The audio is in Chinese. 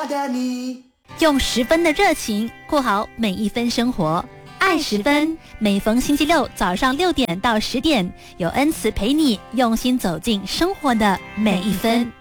用10分的热情过好每一分生活，爱10分。每逢星期六早上6点到10点，有恩慈陪你用心走进生活的每一分。